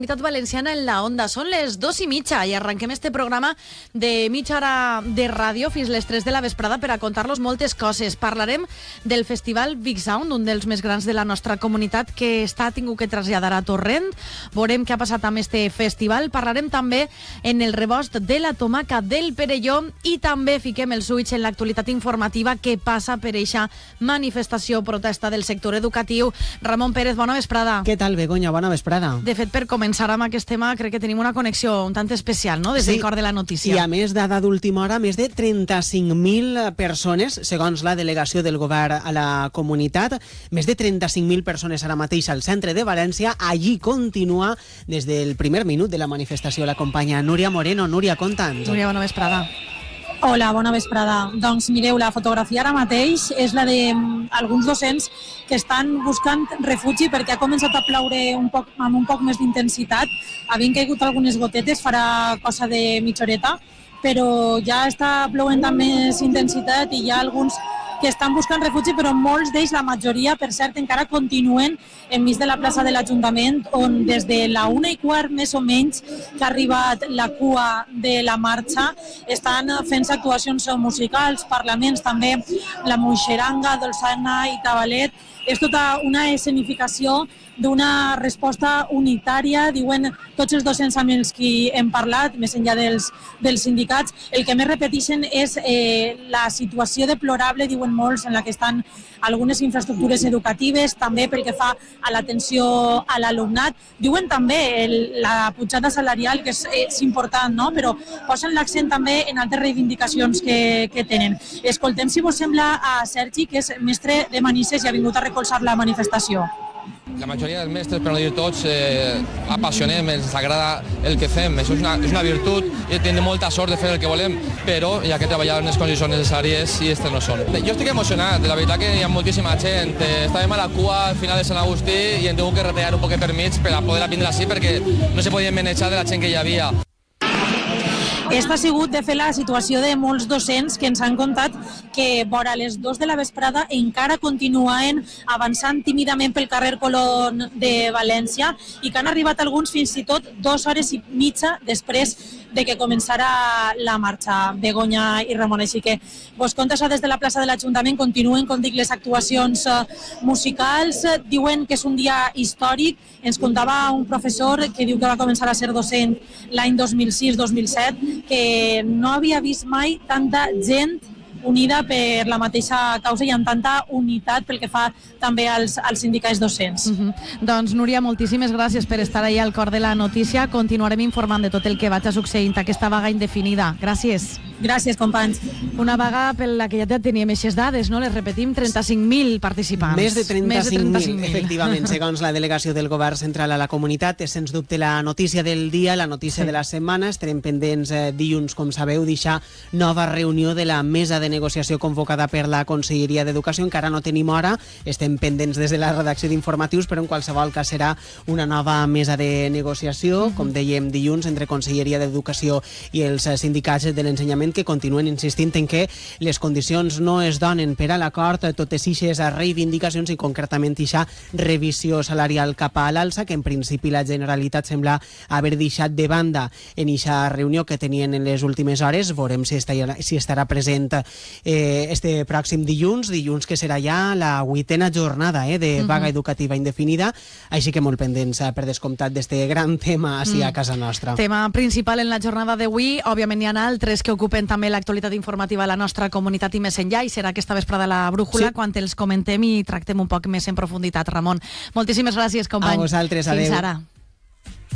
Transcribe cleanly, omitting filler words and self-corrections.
Comunitat Valenciana en la Onda. Són les 2:30 i arrenquem este programa de mitja hora de ràdio fins les 3 de la vesprada per a contar-los moltes coses. Parlarem del Festival Big Sound, un dels més grans de la nostra comunitat que ha tingut que traslladar a Torrent. Veurem què ha passat amb este festival. Parlarem també en el rebost de la tomaca del Perelló i també fiquem el switch en l'actualitat informativa que passa per eixa manifestació protesta del sector educatiu. Ramon Pérez, bona vesprada. Què tal, Begoña? Bona vesprada. De fet, per començar amb aquest tema, crec que tenim una connexió un tant especial, no?, des del cor de la notícia. I a més, dada d'última hora, més de 35.000 persones, segons la delegació del govern a la comunitat, més de 35.000 persones ara mateix al centre de València. Allí continua des del primer minut de la manifestació la companya Núria Moreno. Núria, conta'ns. Núria, bona vesprada. Hola, bona vesprada. Doncs mireu, la fotografia ara mateix és la d'alguns docents que estan buscant refugi perquè ha començat a ploure amb un poc més d'intensitat. Havien caigut algunes gotetes, farà cosa de mitja horeta, però ja està ploent amb més intensitat i hi ha alguns que estan buscant refugi, però molts d'ells, la majoria, per cert, encara continuen enmig de la plaça de l'Ajuntament, on des de la 1:15, més o menys, que ha arribat la cua de la marxa, estan fent actuacions musicals, parlaments, també la Moixeranga, Dolçana i Tabalet. És tota una escenificació d'una resposta unitària, diuen tots els docents amb els qui hem parlat, més enllà dels sindicats. El que més repeteixen és la situació deplorable, diuen molts, en la que estan algunes infraestructures educatives, també pel que fa a l'atenció a l'alumnat. Diuen també la pujada salarial, que és important, no?, però posen l'accent també en altres reivindicacions que tenen. Escoltem, si vos sembla, a Sergi, que és mestre de Manises i ha vingut a recolzar la manifestació. La majoria dels mestres, per no dir tots, apassionem, ens agrada el que fem. Això és una virtut i tenim molta sort de fer el que volem, però hi ha que treballar en les condicions necessàries i aquestes no són. Jo estic emocionat, la veritat que hi ha moltíssima gent. Estàvem a la cua al final de Sant Agustí i hem tingut que retallar un poquet per mig per a poder vindre així perquè no se podia manejar de la gent que hi havia. Aquesta ha sigut, de fet, la situació de molts docents que ens han contat que vora les 2 de la vesprada encara continuen avançant tímidament pel carrer Colón de València i que han arribat alguns fins i tot 2 hores i mitja després de que començara la marxa. Begoña i Ramon, així que vos conto això des de la plaça de l'Ajuntament. Continuen, com dic, les actuacions musicals. Diuen que és un dia històric. Ens contava un professor que diu que va començar a ser docent l'any 2006-2007, que no havia vist mai tanta gent unida per la mateixa causa i amb tanta unitat pel que fa també als sindicats docents. Doncs, Núria, moltíssimes gràcies per estar ahí al cor de la notícia. Continuarem informant de tot el que vagi succeint aquesta vaga indefinida. Gràcies. Gràcies, companys. Una vaga per la que ja teníem aquestes dades, no? Les repetim, 35.000 participants. Més de 35.000, efectivament, segons la delegació del govern central a la comunitat. És, sens dubte, la notícia del dia, la notícia de la setmana. Estarem pendents dilluns, com sabeu, d'eixa nova reunió de la mesa de negociació convocada per la Conselleria d'Educació. Encara no tenim hora, estem pendents des de la redacció d'informatius, però en qualsevol cas serà una nova mesa de negociació, com dèiem dilluns, entre Conselleria d'Educació i els sindicats de l'ensenyament, que continuen insistint en que les condicions no es donen per a l'acord, totes eixes reivindicacions i concretament eixa revisió salarial cap a l'alça, que en principi la Generalitat sembla haver deixat de banda en eixa reunió que tenien en les últimes hores. Veurem si estarà present este pròxim dilluns que serà ja la 8a jornada de vaga educativa indefinida, així que molt pendents per descomptat d'este gran tema així a casa nostra. Tema principal en la jornada d'avui. Òbviament hi ha altres que ocupen també l'actualitat informativa a la nostra comunitat i més enllà, i serà aquesta vesprada la brújula quan els comentem i tractem un poc més en profunditat. Ramon, moltíssimes gràcies, company. A vosaltres, adeu. Fins ara.